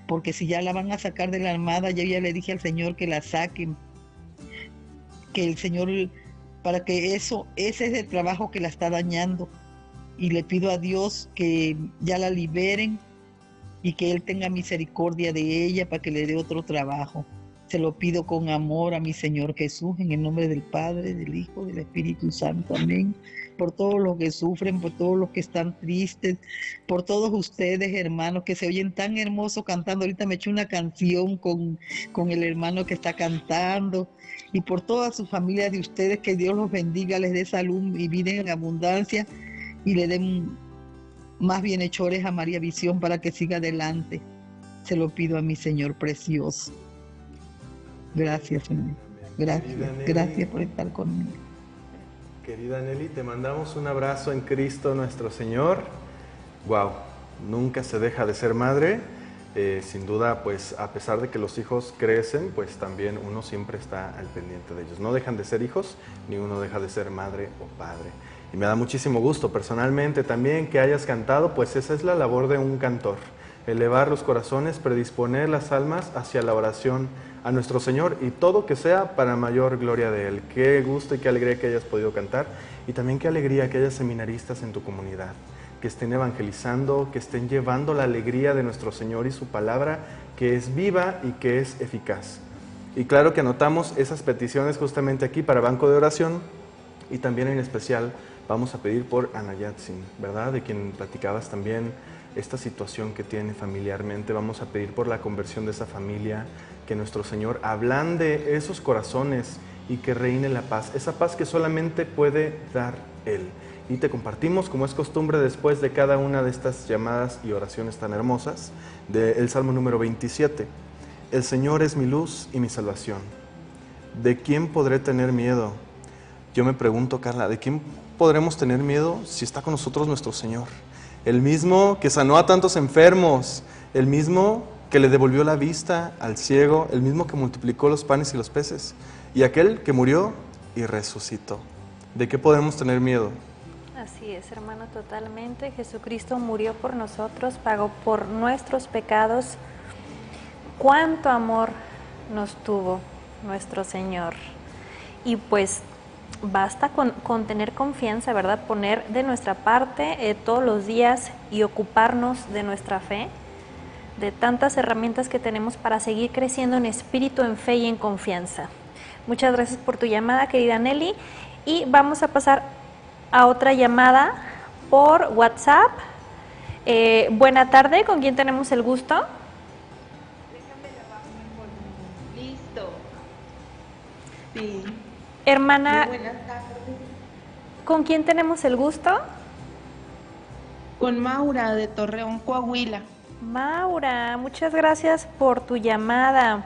porque si ya la van a sacar de la armada, yo ya le dije al Señor que la saquen, que el Señor, para que ese es el trabajo que la está dañando. Y le pido a Dios que ya la liberen y que Él tenga misericordia de ella para que le dé otro trabajo. Se lo pido con amor a mi Señor Jesús, en el nombre del Padre, del Hijo, del Espíritu Santo. Amén. Por todos los que sufren, por todos los que están tristes, por todos ustedes, hermanos, que se oyen tan hermosos cantando. Ahorita me eché una canción con el hermano que está cantando. Y por toda su familia de ustedes, que Dios los bendiga, les dé salud y vida en abundancia y le den más bienhechores a María Visión para que siga adelante. Se lo pido a mi Señor precioso. Gracias, Señor. Gracias por estar conmigo. Querida Nelly, te mandamos un abrazo en Cristo nuestro Señor. Wow, nunca se deja de ser madre. Sin duda, pues a pesar de que los hijos crecen, pues también uno siempre está al pendiente de ellos. No dejan de ser hijos, ni uno deja de ser madre o padre. Y me da muchísimo gusto personalmente también que hayas cantado, pues esa es la labor de un cantor. Elevar los corazones, predisponer las almas hacia la oración a nuestro Señor y todo que sea para mayor gloria de Él. Qué gusto y qué alegría que hayas podido cantar y también qué alegría que haya seminaristas en tu comunidad, que estén evangelizando, que estén llevando la alegría de nuestro Señor y su palabra, que es viva y que es eficaz. Y claro que anotamos esas peticiones justamente aquí para Banco de Oración y también en especial vamos a pedir por Ana Yatsin, ¿verdad? De quien platicabas también esta situación que tiene familiarmente. Vamos a pedir por la conversión de esa familia, que nuestro Señor ablande esos corazones y que reine la paz, esa paz que solamente puede dar Él. Y te compartimos, como es costumbre, después de cada una de estas llamadas y oraciones tan hermosas, del Salmo número 27. El Señor es mi luz y mi salvación. ¿De quién podré tener miedo? Yo me pregunto, Carla, ¿de quién podremos tener miedo si está con nosotros nuestro Señor? El mismo que sanó a tantos enfermos, el mismo que le devolvió la vista al ciego, el mismo que multiplicó los panes y los peces, y aquel que murió y resucitó. ¿De qué podemos tener miedo? Así es, hermano, totalmente. Jesucristo murió por nosotros, pagó por nuestros pecados. Cuánto amor nos tuvo nuestro Señor. Y pues basta con tener confianza, ¿verdad? Poner de nuestra parte todos los días y ocuparnos de nuestra fe, de tantas herramientas que tenemos para seguir creciendo en espíritu, en fe y en confianza. Muchas gracias por tu llamada, querida Nelly. Y vamos a pasar a otra llamada por WhatsApp. Buena tarde, ¿con quién tenemos el gusto? Listo. Sí. Hermana, Buenas tardes. ¿con quién tenemos el gusto? Con Maura de Torreón, Coahuila. Maura, muchas gracias por tu llamada.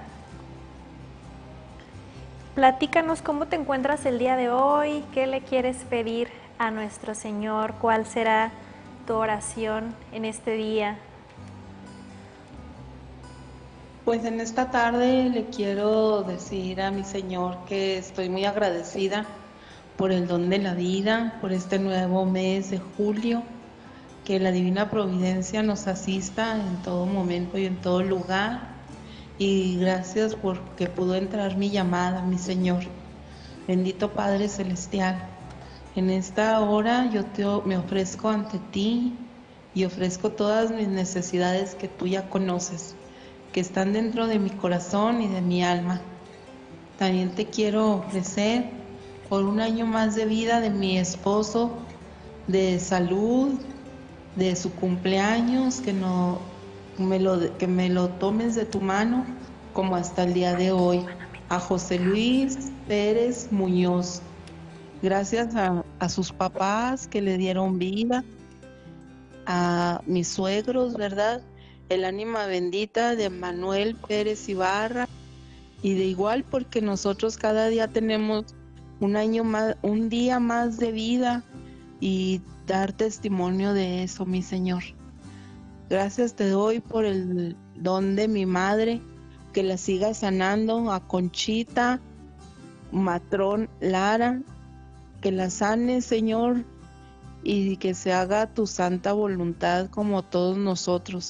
Platícanos cómo te encuentras el día de hoy, qué le quieres pedir a nuestro Señor, cuál será tu oración en este día. Pues en esta tarde le quiero decir a mi Señor que estoy muy agradecida por el don de la vida, por este nuevo mes de julio, que la Divina Providencia nos asista en todo momento y en todo lugar. Y gracias porque pudo entrar mi llamada, mi Señor. Bendito Padre Celestial, en esta hora me ofrezco ante ti y ofrezco todas mis necesidades que tú ya conoces, que están dentro de mi corazón y de mi alma. También te quiero ofrecer por un año más de vida de mi esposo, de salud, de su cumpleaños, que me lo tomes de tu mano, como hasta el día de hoy, a José Luis Pérez Muñoz. Gracias a sus papás que le dieron vida, a mis suegros, ¿verdad? El ánima bendita de Manuel Pérez Ibarra, y de igual porque nosotros cada día tenemos un día más de vida y dar testimonio de eso, mi Señor. Gracias te doy por el don de mi madre, que la siga sanando, a Conchita Matrón Lara, que la sane, Señor, y que se haga tu santa voluntad como todos nosotros.